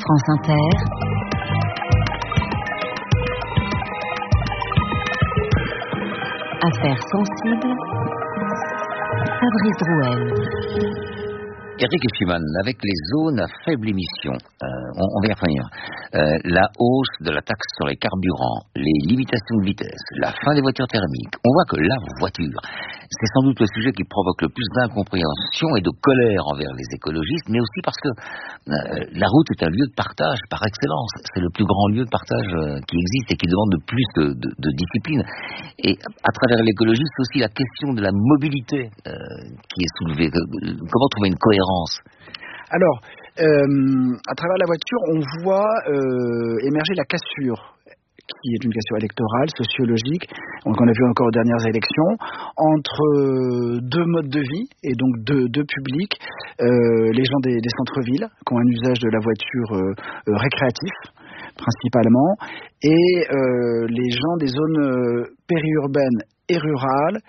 France Inter, Affaires sensibles, Fabrice Drouel. Eric Schumann, avec les zones à faible émission, on va y revenir. La hausse de la taxe sur les carburants, les limitations de vitesse, la fin des voitures thermiques. On voit que la voiture, c'est sans doute le sujet qui provoque le plus d'incompréhension et de colère envers les écologistes, mais aussi parce que la route est un lieu de partage par excellence. C'est le plus grand lieu de partage qui existe et qui demande de plus de discipline. Et à travers l'écologie, c'est aussi la question de la mobilité qui est soulevée. Comment trouver une cohérence? Alors, à travers la voiture, on voit émerger la cassure, qui est une cassure électorale, sociologique, qu'on a vu encore aux dernières élections, entre deux modes de vie, et donc deux publics, les gens des centres-villes, qui ont un usage de la voiture récréatif, principalement, et les gens des zones périurbaines et rurales,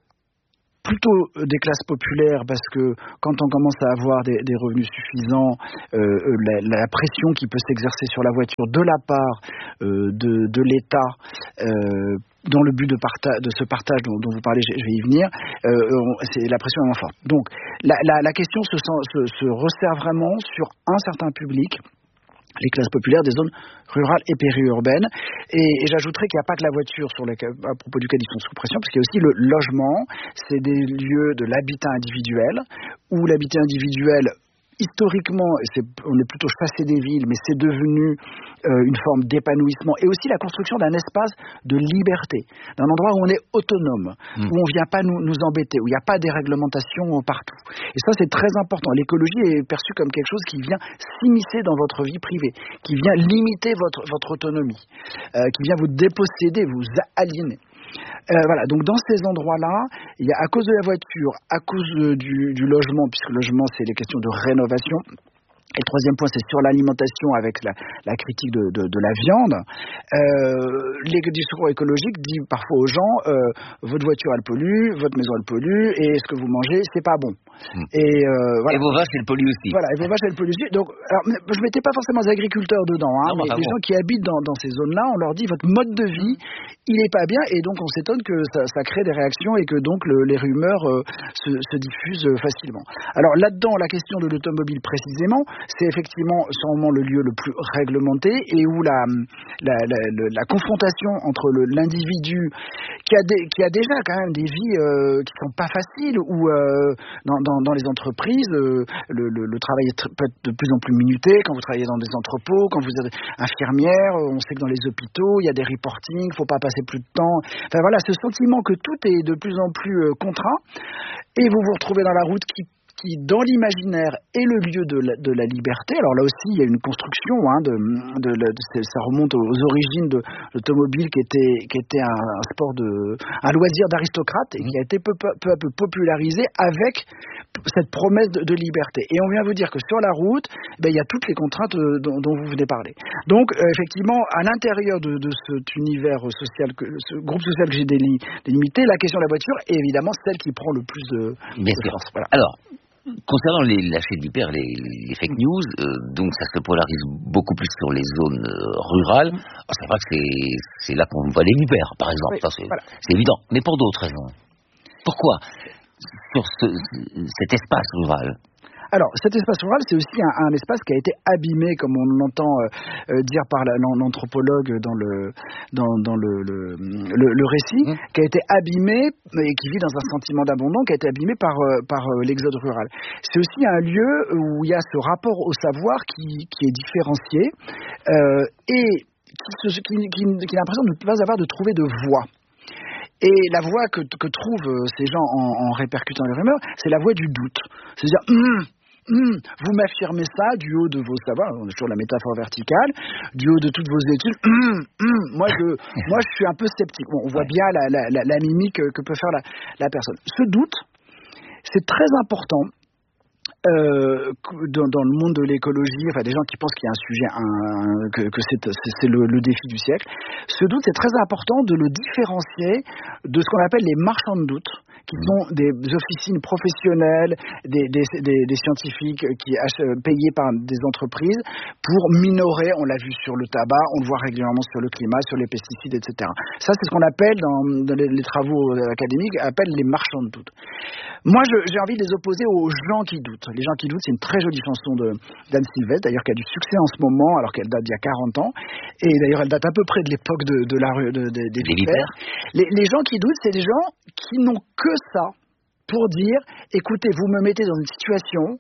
plutôt des classes populaires, parce que quand on commence à avoir des revenus suffisants, la pression qui peut s'exercer sur la voiture de la part de l'État, dans le but de ce partage dont vous parlez, je vais y venir, la pression est moins forte. Donc la question se resserre vraiment sur un certain public, les classes populaires des zones rurales et périurbaines. Et j'ajouterais qu'il n'y a pas que la voiture à propos duquel ils sont sous pression, parce qu'il y a aussi le logement. C'est des lieux de l'habitat individuel, où l'habitat individuel, historiquement, on est plutôt chassé des villes, mais c'est devenu une forme d'épanouissement, et aussi la construction d'un espace de liberté, d'un endroit où on est autonome, où on ne vient pas nous embêter, où il n'y a pas des réglementations partout. Et ça, c'est très important. L'écologie est perçue comme quelque chose qui vient s'immiscer dans votre vie privée, qui vient limiter votre autonomie, qui vient vous déposséder, vous aliéner. Voilà, donc dans ces endroits-là, il y a, à cause de la voiture, à cause du logement, puisque le logement, c'est les questions de rénovation. Et le troisième point, c'est sur l'alimentation, avec la critique de la viande. Les discours écologiques disent parfois aux gens, votre voiture elle pollue, votre maison elle pollue, et ce que vous mangez, c'est pas bon. Et, voilà. Et vos vaches elles polluent aussi. Voilà, et vos vaches elles polluent aussi. Donc, alors, je mettais pas forcément les agriculteurs dedans, mais les gens qui habitent dans ces zones-là, on leur dit votre mode de vie, il est pas bien, et donc on s'étonne que ça crée des réactions et que donc les rumeurs se diffusent facilement. Alors là-dedans, la question de l'automobile précisément, c'est effectivement sûrement le lieu le plus réglementé, et où la confrontation entre l'individu qui a déjà quand même des vies qui sont pas faciles, où dans les entreprises le travail peut être de plus en plus minuté. Quand vous travaillez dans des entrepôts, quand vous êtes infirmière, on sait que dans les hôpitaux il y a des reportings, faut pas passer plus de temps. Enfin voilà, ce sentiment que tout est de plus en plus contraint, et vous vous retrouvez dans la route qui dans l'imaginaire est le lieu de la liberté. Alors là aussi, il y a une construction, ça remonte aux origines de l'automobile, qui était un sport un loisir d'aristocrate, et qui a été peu à peu popularisé avec cette promesse de liberté. Et on vient vous dire que sur la route, il y a toutes les contraintes dont vous venez parler. Donc effectivement, à l'intérieur de cet univers social, ce groupe social que j'ai délimité, la question de la voiture est évidemment celle qui prend le plus de force. Voilà. Alors, concernant la chute du père, les fake news, donc ça se polarise beaucoup plus sur les zones rurales. C'est vrai que c'est là qu'on voit les vipères, par exemple. Oui, ça, c'est évident. Mais pour d'autres raisons. Pourquoi sur cet espace rural? Alors, cet espace rural, c'est aussi un espace qui a été abîmé, comme on l'entend dire par l'anthropologue dans le récit, qui a été abîmé, et qui vit dans un sentiment d'abandon, qui a été abîmé par l'exode rural. C'est aussi un lieu où il y a ce rapport au savoir qui est différencié, et qui a l'impression de ne pas avoir de trouver de voix. Et la voix que trouvent ces gens en répercutant les rumeurs, c'est la voix du doute. C'est-à-dire, vous m'affirmez ça du haut de vos savoirs, on est toujours la métaphore verticale, du haut de toutes vos études, moi je suis un peu sceptique. Bon, on voit bien la mimique que peut faire la personne. Ce doute, c'est très important dans le monde de l'écologie, enfin des gens qui pensent qu'il y a un sujet, que c'est le défi du siècle. Ce doute, c'est très important de le différencier de ce qu'on appelle les marchands de doute, qui sont des officines professionnelles, des scientifiques qui payés par des entreprises pour minorer, on l'a vu sur le tabac, on le voit régulièrement sur le climat, sur les pesticides, etc. Ça, c'est ce qu'on appelle, dans les travaux académiques, appelle les marchands de doute. Moi, j'ai envie de les opposer aux gens qui doutent. Les gens qui doutent, c'est une très jolie chanson d'Anne Sylvestre, d'ailleurs, qui a du succès en ce moment, alors qu'elle date d'il y a 40 ans. Et d'ailleurs, elle date à peu près de l'époque des vipères. Les gens qui doutent, c'est des gens qui n'ont que ça pour dire, écoutez, vous me mettez dans une situation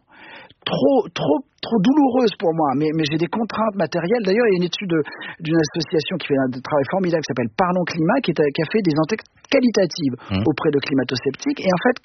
trop douloureuse pour moi, mais j'ai des contraintes matérielles. D'ailleurs, il y a une étude d'une association qui fait un travail formidable qui s'appelle Parlons Climat, qui a fait des enquêtes qualitatives auprès de climato-sceptiques. Et en fait,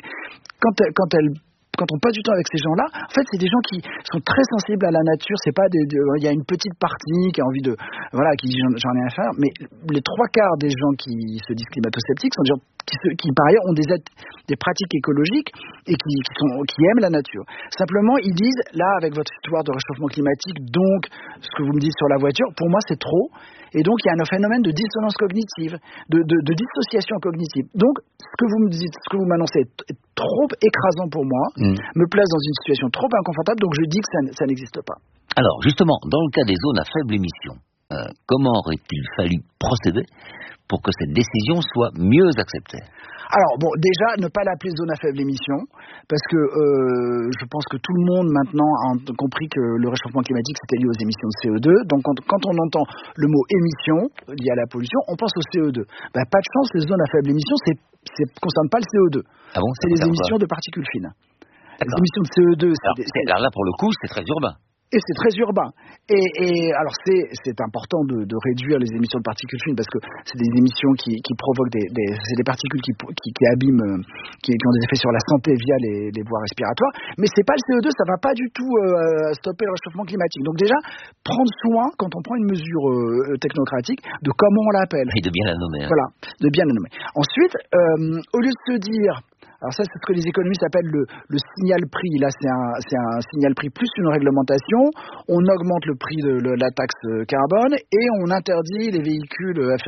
quand on passe du temps avec ces gens-là, en fait, c'est des gens qui sont très sensibles à la nature. C'est pas il y a une petite partie qui a envie qui dit j'en ai rien à faire, mais les 3/4 des gens qui se disent climato-sceptiques sont des gens qui par ailleurs ont des pratiques écologiques et qui aiment la nature. Simplement, ils disent, là, avec votre histoire de réchauffement climatique, donc, ce que vous me dites sur la voiture, pour moi, c'est trop. Et donc, il y a un phénomène de dissonance cognitive, de dissociation cognitive. Donc, ce que vous me dites, ce que vous m'annoncez est trop écrasant pour moi, me place dans une situation trop inconfortable, donc je dis que ça n'existe pas. Alors, justement, dans le cas des zones à faible émission, comment aurait-il fallu procéder pour que cette décision soit mieux acceptée? Alors, bon, déjà, ne pas l'appeler zone à faible émission, parce que je pense que tout le monde maintenant a compris que le réchauffement climatique, c'était lié aux émissions de CO2. Donc, quand on entend le mot émission lié à la pollution, on pense au CO2. Pas de chance, les zones à faible émission, ne concernent pas le CO2. Ah bon, c'est les émissions de particules fines. D'accord. Les émissions de CO2, alors là, pour le coup, c'est très urbain. Et c'est très urbain. Et alors c'est important de réduire les émissions de particules fines parce que c'est des émissions qui provoquent c'est des particules qui abîment, qui ont des effets sur la santé via les voies respiratoires. Mais c'est pas le CO2, ça va pas du tout stopper le réchauffement climatique. Donc déjà, prendre soin quand on prend une mesure technocratique de comment on l'appelle. Et de bien la nommer. Voilà, de bien la nommer. Ensuite, au lieu de se dire Alors ça, c'est ce que les économistes appellent le signal-prix. Là, c'est un signal-prix plus une réglementation. On augmente le prix de la taxe carbone et on interdit les véhicules à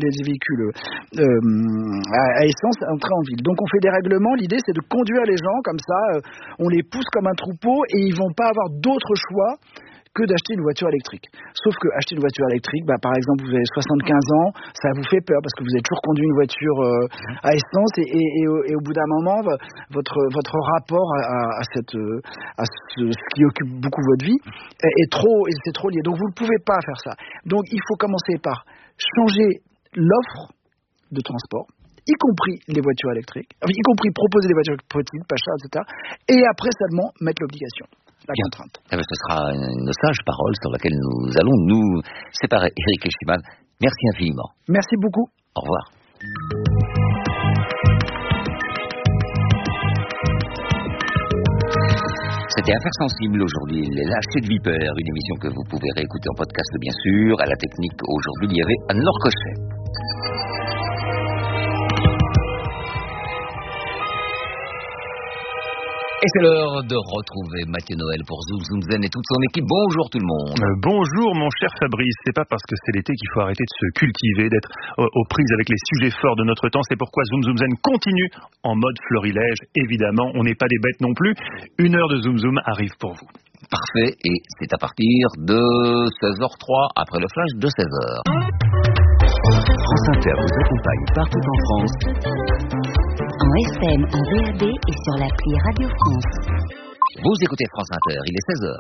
essence entrer en ville. Donc on fait des règlements. L'idée, c'est de conduire les gens comme ça. On les pousse comme un troupeau et ils vont pas avoir d'autre choix que d'acheter une voiture électrique. Sauf que acheter une voiture électrique, par exemple, vous avez 75 ans, ça vous fait peur parce que vous avez toujours conduit une voiture à essence et au bout d'un moment, votre rapport à ce qui occupe beaucoup votre vie c'est trop lié. Donc vous ne pouvez pas faire ça. Donc il faut commencer par changer l'offre de transport, y compris les voitures électriques, y compris proposer des voitures petites, pas chères, etc. Et après seulement mettre l'obligation. La contrainte. Ce sera une sage parole sur laquelle nous allons nous séparer. Éric Eschimann, merci infiniment. Merci beaucoup. Au revoir. C'était Affaires sensibles aujourd'hui, les lâchetés de vipères, une émission que vous pouvez réécouter en podcast bien sûr. À la technique aujourd'hui, il y avait Anne-Laure Cochet. Et c'est l'heure de retrouver Mathieu Noël pour Zoom Zoom Zen et toute son équipe. Bonjour tout le monde. Bonjour mon cher Fabrice. C'est pas parce que c'est l'été qu'il faut arrêter de se cultiver, d'être aux prises avec les sujets forts de notre temps. C'est pourquoi Zoom Zoom Zen continue en mode florilège. Évidemment, on n'est pas des bêtes non plus. 1 heure de Zoom Zoom arrive pour vous. Parfait. Et c'est à partir de 16h03 après le flash de 16h. France Inter vous accompagne partout en France. En FM, en DAB et sur l'appli Radio France. Vous écoutez France Inter, il est 16h.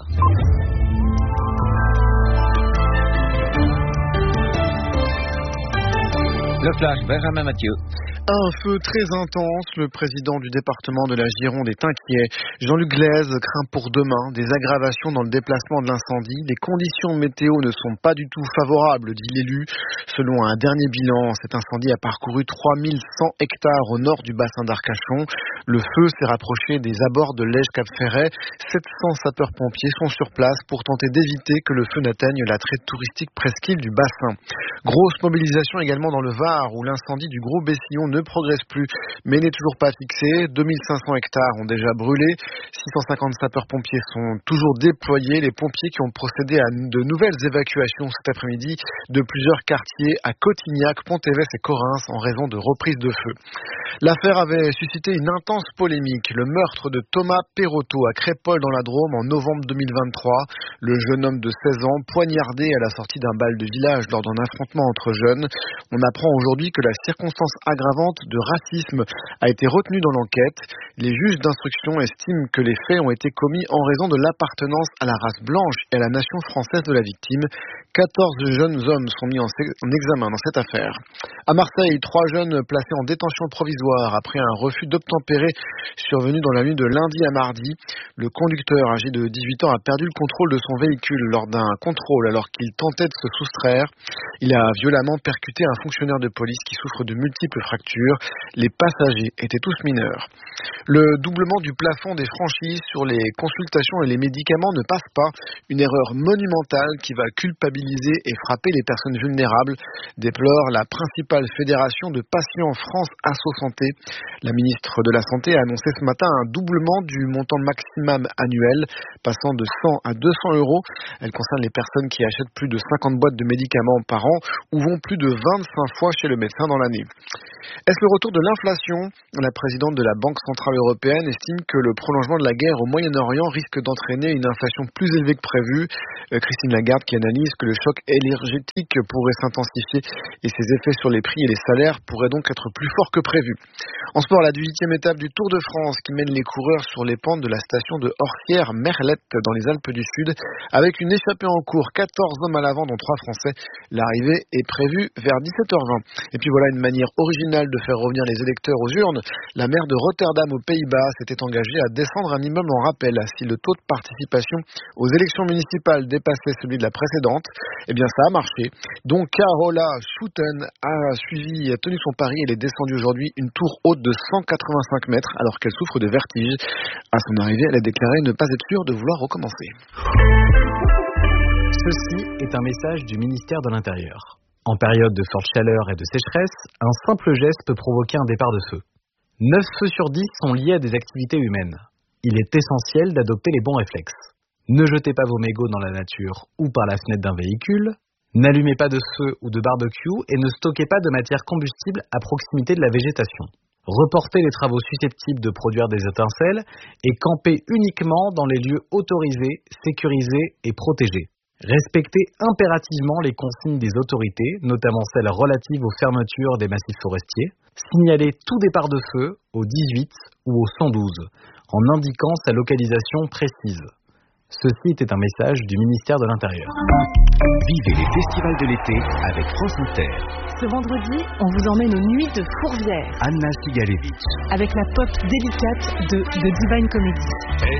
Le flash, Benjamin Mathieu. Un feu très intense, le président du département de la Gironde est inquiet. Jean-Luc Glaise craint pour demain des aggravations dans le déplacement de l'incendie. Les conditions météo ne sont pas du tout favorables, dit l'élu. Selon un dernier bilan, cet incendie a parcouru 3100 hectares au nord du bassin d'Arcachon. Le feu s'est rapproché des abords de Lège-Cap-Ferret. 700 sapeurs-pompiers sont sur place pour tenter d'éviter que le feu n'atteigne l'attrait touristique presqu'île du bassin. Grosse mobilisation également dans le Var Var, où l'incendie du Gros Bessillon ne progresse plus, mais n'est toujours pas fixé. 2500 hectares ont déjà brûlé. 650 sapeurs-pompiers sont toujours déployés. Les pompiers qui ont procédé à de nouvelles évacuations cet après-midi de plusieurs quartiers à Cotignac, Pont-Évès et Correns en raison de reprises de feu. L'affaire avait suscité une intense polémique. Le meurtre de Thomas Perrotto à Crépol dans la Drôme en novembre 2023. Le jeune homme de 16 ans poignardé à la sortie d'un bal de village lors d'un affrontement entre jeunes. On apprend aujourd'hui que la circonstance aggravante de racisme a été retenue dans l'enquête. Les juges d'instruction estiment que les faits ont été commis en raison de l'appartenance à la race blanche et à la nation française de la victime. 14 jeunes hommes sont mis en examen dans cette affaire. À Marseille, 3 jeunes placés en détention provisoire après un refus d'obtempérer survenu dans la nuit de lundi à mardi. Le conducteur âgé de 18 ans a perdu le contrôle de son véhicule lors d'un contrôle alors qu'il tentait de se soustraire. Il a violemment percuté un fonctionnaire de police qui souffre de multiples fractures. Les passagers étaient tous mineurs. Le doublement du plafond des franchises sur les consultations et les médicaments ne passe pas. Une erreur monumentale qui va culpabiliser et frapper les personnes vulnérables, déplore la principale fédération de patients en France, Asso Santé. La ministre de la Santé a annoncé ce matin un doublement du montant maximum annuel, passant de 100 à 200 euros. Elle concerne les personnes qui achètent plus de 50 boîtes de médicaments par an ou vont plus de 25 fois chez le médecin dans l'année. Est-ce le retour de l'inflation ? La présidente de la Banque Centrale Européenne estime que le prolongement de la guerre au Moyen-Orient risque d'entraîner une inflation plus élevée que prévu. Christine Lagarde qui analyse que le choc énergétique pourrait s'intensifier et ses effets sur les prix et les salaires pourraient donc être plus forts que prévu. En sport, la 18e étape du Tour de France qui mène les coureurs sur les pentes de la station de Orsières-Merlette dans les Alpes du Sud. Avec une échappée en cours, 14 hommes à l'avant dont 3 Français. L'arrivée est prévue vers 17h20. Et puis voilà une manière originale de faire revenir les électeurs aux urnes. La maire de Rotterdam aux Pays-Bas s'était engagée à descendre un immeuble en rappel si le taux de participation aux élections municipales dépassait celui de la précédente. Eh bien ça a marché. Donc Carola Schouten a tenu son pari. Elle est descendue aujourd'hui une tour haute de 185 mètres alors qu'elle souffre de vertige. À son arrivée, elle a déclaré ne pas être sûre de vouloir recommencer. Ceci est un message du ministère de l'Intérieur. En période de forte chaleur et de sécheresse, un simple geste peut provoquer un départ de feu. 9 feux sur 10 sont liés à des activités humaines. Il est essentiel d'adopter les bons réflexes. Ne jetez pas vos mégots dans la nature ou par la fenêtre d'un véhicule. N'allumez pas de feu ou de barbecue et ne stockez pas de matière combustible à proximité de la végétation. Reportez les travaux susceptibles de produire des étincelles et campez uniquement dans les lieux autorisés, sécurisés et protégés. Respectez impérativement les consignes des autorités, notamment celles relatives aux fermetures des massifs forestiers. Signalez tout départ de feu au 18 ou au 112 en indiquant sa localisation précise. Ceci était un message du ministère de l'Intérieur. Vivez les festivals de l'été avec France Inter. Ce vendredi, on vous emmène aux Nuits de Fourvière Anna Sigalevitch. avec la pop délicate de Divine Comedy.